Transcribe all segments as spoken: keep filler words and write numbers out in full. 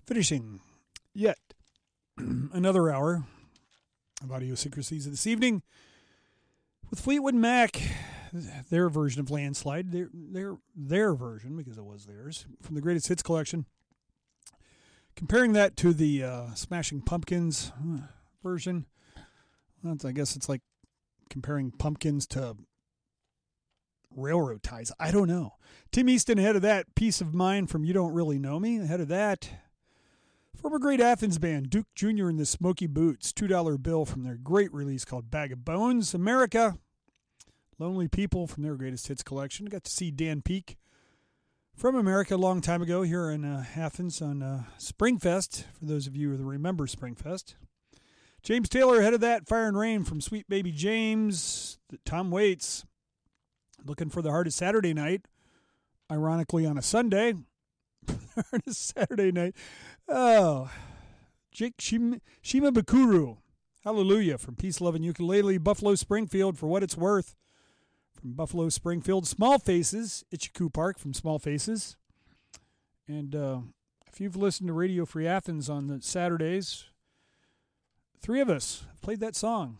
Finishing yet another hour of Idiosyncrasies this evening with Fleetwood Mac, their version of Landslide, their their their version, because it was theirs, from the Greatest Hits collection. Comparing that to the uh, Smashing Pumpkins uh, version, well, I guess it's like comparing Pumpkins to railroad ties. I don't know. Tim Easton ahead of that, Peace of Mind from You Don't Really Know Me. Ahead of that, former Great Athens band, Duke Junior and the Smoky Boots, two dollar Bill from their great release called Bag of Bones. America, Lonely People from their Greatest Hits collection. I got to see Dan Peek from America a long time ago here in uh, Athens on uh, Springfest, for those of you who remember Springfest. James Taylor ahead of that, Fire and Rain from Sweet Baby James. Tom Waits, Looking for the Heart of Saturday Night, ironically on a Sunday. Heart of Saturday Night. Oh, Jake Shima, Shima Bakuru, Hallelujah from Peace, Love, and Ukulele. Buffalo Springfield, For What It's Worth from Buffalo Springfield. Small Faces, Itchycoo Park from Small Faces. And uh, if you've listened to Radio Free Athens on the Saturdays, three of us have played that song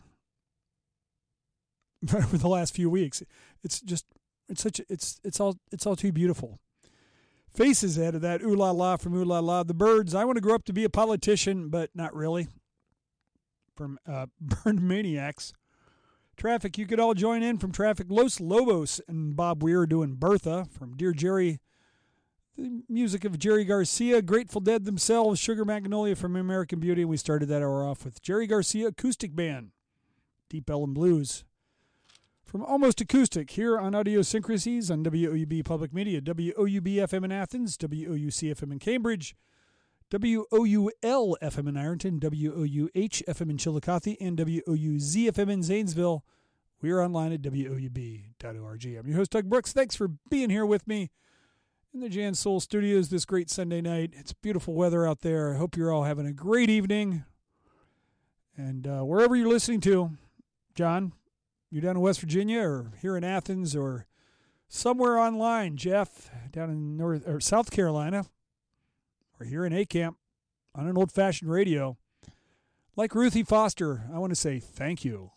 over the last few weeks. It's just, it's such, a, it's, it's all, it's all too beautiful. Faces ahead of that, Ooh La La from Ooh La La. The Byrds, I Want to Grow Up to Be a Politician, but not really, from uh, Burned Maniacs. Traffic, you could all join in from Traffic. Los Lobos and Bob Weir doing Bertha from Dear Jerry. The music of Jerry Garcia. Grateful Dead themselves, Sugar Magnolia from American Beauty. We started that hour off with Jerry Garcia Acoustic Band, Deep Ellum Blues. From Almost Acoustic here on Idiosyncrasies on W O U B Public Media, W O U B F M in Athens, W O U C F M in Cambridge, W O U L F M in Ironton, W O U H F M in Chillicothe, and W O U Z F M in Zanesville. We are online at W O U B dot org. I'm your host, Doug Brooks. Thanks for being here with me in the Jan Soul Studios this great Sunday night. It's beautiful weather out there. I hope you're all having a great evening. And uh, wherever you're listening to, John, you down in West Virginia or here in Athens or somewhere online, Jeff, down in North or South Carolina, or here in A Camp on an old-fashioned radio. Like Ruthie Foster, I want to say thank you.